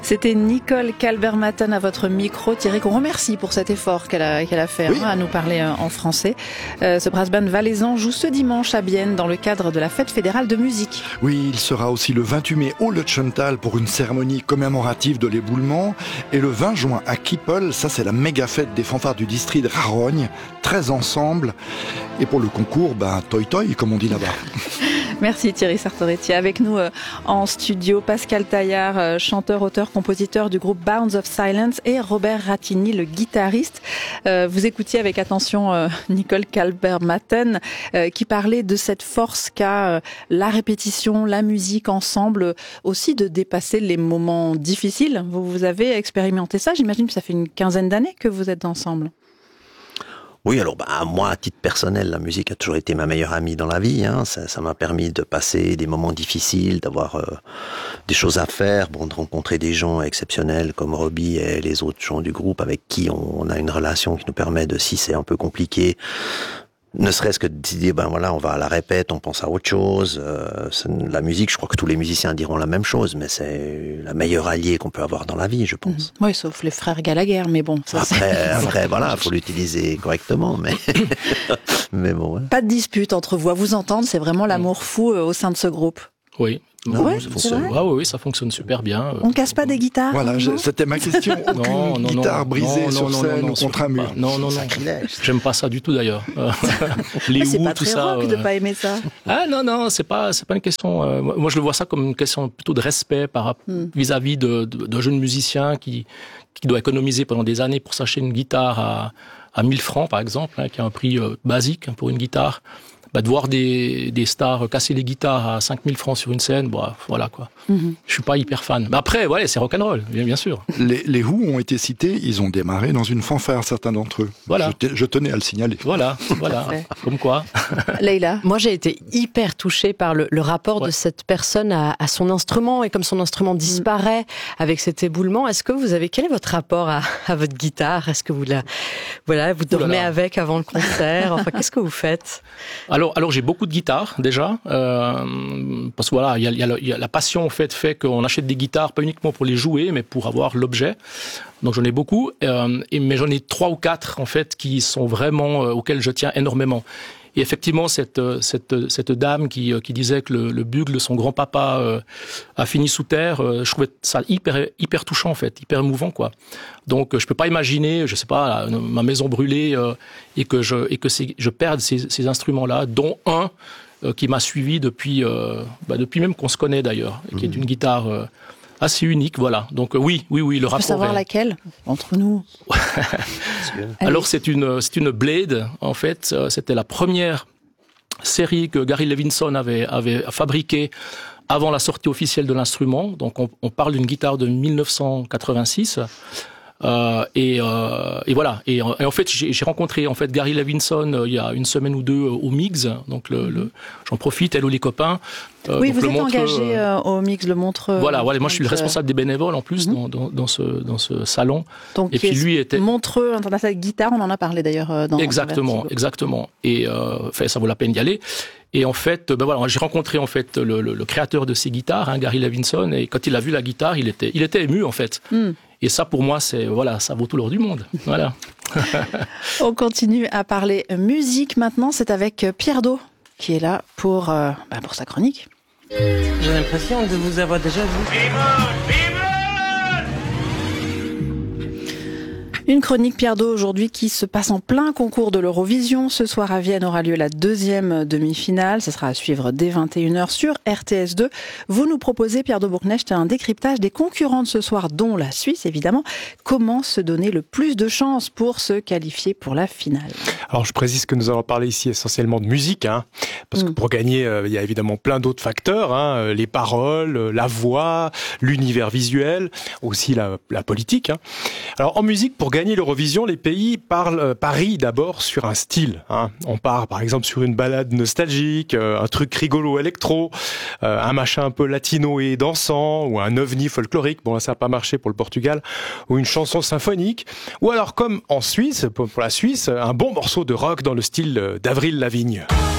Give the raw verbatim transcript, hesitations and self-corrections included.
C'était Nicole Calvert-Maten à votre micro, Thierry, qu'on remercie pour cet effort qu'elle a, qu'elle a fait, oui. hein, à nous parler euh, en français. Euh, ce brass band valaisan joue ce dimanche à Bienne dans le cadre de la fête fédérale de musique. Oui, il sera aussi le vingt-huit mai au Lutschenthal pour une cérémonie commémorative de l'éboulement. Et le vingt juin à Kippel, ça c'est la méga fête des fanfares du district de Rarogne, treize ensembles. Et pour le concours, ben toi toi, comme on dit là-bas. Merci Thierry Sartoretti. Avec nous euh, en studio, Pascal Taillard, euh, chanteur, auteur, compositeur du groupe Bounds of Silence, et Robert Ratigny, le guitariste. Euh, vous écoutiez avec attention euh, Nicole Calvert-Maten euh, qui parlait de cette force qu'a euh, la répétition, la musique ensemble, euh, aussi de dépasser les moments difficiles. Vous, vous avez expérimenté ça, j'imagine que ça fait une quinzaine d'années que vous êtes ensemble. Oui, alors bah, moi, à titre personnel, la musique a toujours été ma meilleure amie dans la vie. Hein. Ça, ça m'a permis de passer des moments difficiles, d'avoir euh, des choses à faire, bon, de rencontrer des gens exceptionnels comme Robbie et les autres gens du groupe avec qui on, on a une relation qui nous permet de, si c'est un peu compliqué, ne serait-ce que de dire, ben voilà, on va à la répète, on pense à autre chose. Euh, la musique, je crois que tous les musiciens diront la même chose, mais c'est la meilleure alliée qu'on peut avoir dans la vie, je pense. Mmh. Oui, sauf les frères Gallagher, mais bon. Ça, après, après, voilà, faut l'utiliser correctement, mais, mais bon. Ouais. Pas de dispute entre vous. À vous entendre, c'est vraiment l'amour fou euh, au sein de ce groupe. Oui. Non, ouais, ça fonctionne. Ah oui, oui, ça fonctionne super bien. On casse pas des guitares. Voilà, je, c'était ma question. Aucune non, non, guitare non, brisée non, sur non, scène non, non, ou contre un mur. Non, non, non. J'aime pas ça du tout d'ailleurs. Les c'est ou, pas tout très ça. rock de pas aimer ça. Ah non, non, c'est pas, c'est pas une question. Euh, moi, je le vois ça comme une question plutôt de respect par hmm. vis-à-vis de, de, de jeunes musiciens qui qui doit économiser pendant des années pour s'acheter une guitare à à mille francs par exemple, hein, qui a un prix euh, basique pour une guitare. Bah, de voir des, des stars casser les guitares à cinq mille francs sur une scène, bah, voilà quoi. Mm-hmm. Je suis pas hyper fan. Mais après, ouais, c'est rock'n'roll, bien, bien sûr. Les, les Who ont été cités, ils ont démarré dans une fanfare, certains d'entre eux. Voilà. Je, je tenais à le signaler. Voilà, voilà. Comme quoi. Leïla. Moi, j'ai été hyper touchée par le, le rapport ouais. de cette personne à, à son instrument, et comme son instrument disparaît mm. avec cet éboulement, est-ce que vous avez, quel est votre rapport à, à votre guitare? Est-ce que vous la, voilà, vous dormez avec avant le concert? Enfin, qu'est-ce que vous faites? Alors, alors j'ai beaucoup de guitares déjà, euh, parce que voilà, il y a, y, a, y a la passion en fait fait qu'on achète des guitares pas uniquement pour les jouer, mais pour avoir l'objet. Donc j'en ai beaucoup, euh, et, mais j'en ai trois ou quatre en fait qui sont vraiment euh, auxquels je tiens énormément. Et effectivement, cette cette cette dame qui qui disait que le, le bugle de son grand-papa euh, a fini sous terre, euh, je trouvais ça hyper hyper touchant en fait, hyper émouvant quoi. Donc je peux pas imaginer, je sais pas, ma maison brûlée euh, et que je et que c'est, je perde ces ces instruments-là, dont un euh, qui m'a suivi depuis euh, bah, depuis même qu'on se connaît d'ailleurs, mmh. qui est une guitare euh, assez unique, voilà. Donc euh, oui, oui, oui, le je rapport. Je peux savoir est... laquelle entre nous. Alors c'est une c'est une Blade en fait. C'était la première série que Gary Levinson avait avait fabriquée avant la sortie officielle de l'instrument. Donc on, on parle d'une guitare de mille neuf cent quatre-vingt-six. Euh, et, euh, et voilà. Et, et en fait, j'ai, j'ai rencontré en fait Gary Levinson euh, il y a une semaine ou deux euh, au Mix. Donc le, le, j'en profite, hello les copains. Euh, oui, vous êtes montre, engagé euh, au Mix, le montre. Voilà, voilà. Moi, je suis le responsable des bénévoles en plus mm-hmm. dans, dans, dans ce dans ce salon. Donc, et puis lui était Montreux international guitare. On en a parlé d'ailleurs dans. Exactement, dans exactement. Et euh, enfin, ça vaut la peine d'y aller. Et en fait, ben voilà, j'ai rencontré en fait le, le, le créateur de ces guitares, hein, Gary Levinson, et quand il a vu la guitare, il était il était ému en fait. Mm. Et ça, pour moi, c'est voilà, ça vaut tout l'or du monde. Voilà. On continue à parler musique maintenant. C'est avec Pierre Do qui est là pour euh, bah pour sa chronique. J'ai l'impression de vous avoir déjà vu. Une chronique Pierre Do aujourd'hui qui se passe en plein concours de l'Eurovision. Ce soir à Vienne aura lieu la deuxième demi-finale. Ce sera à suivre dès vingt et une heures sur R T S deux. Vous nous proposez, Pierre Do Bourknecht, un décryptage des concurrents de ce soir, dont la Suisse évidemment. Comment se donner le plus de chances pour se qualifier pour la finale? Alors je précise que nous allons parler ici essentiellement de musique, hein, parce que pour gagner, euh, il y a évidemment plein d'autres facteurs, hein, les paroles, la voix, l'univers visuel, aussi la, la politique. Hein. Alors en musique, pour gagner l'Eurovision, les pays parlent, euh, parient d'abord sur un style. Hein. On part par exemple sur une balade nostalgique, euh, un truc rigolo électro, euh, un machin un peu latino et dansant, ou un ovni folklorique, bon là ça n'a pas marché pour le Portugal, ou une chanson symphonique, ou alors comme en Suisse, pour, pour la Suisse, un bon morceau de rock dans le style d'Avril Lavigne.